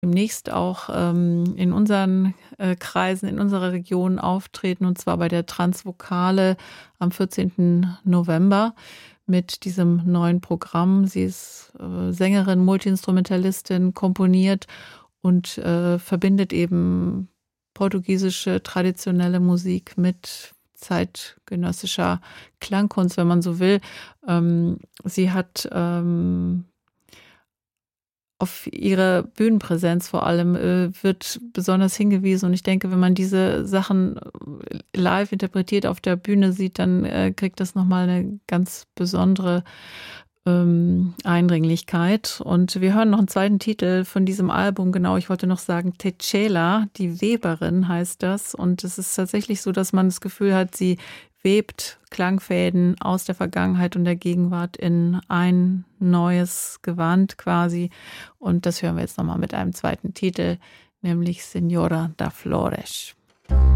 demnächst auch in unseren Kreisen, in unserer Region auftreten, und zwar bei der Transvokale am 14. November mit diesem neuen Programm. Sie ist Sängerin, Multiinstrumentalistin, komponiert und verbindet eben portugiesische traditionelle Musik mit zeitgenössischer Klangkunst, wenn man so will. Sie hat auf ihre Bühnenpräsenz vor allem wird besonders hingewiesen. Und ich denke, wenn man diese Sachen live interpretiert auf der Bühne sieht, dann kriegt das nochmal eine ganz besondere Eindringlichkeit. Und wir hören noch einen zweiten Titel von diesem Album. Genau, ich wollte noch sagen, Techela, die Weberin heißt das. Und es ist tatsächlich so, dass man das Gefühl hat, sie webt Klangfäden aus der Vergangenheit und der Gegenwart in ein neues Gewand quasi. Und das hören wir jetzt nochmal mit einem zweiten Titel, nämlich Senhora da Flores.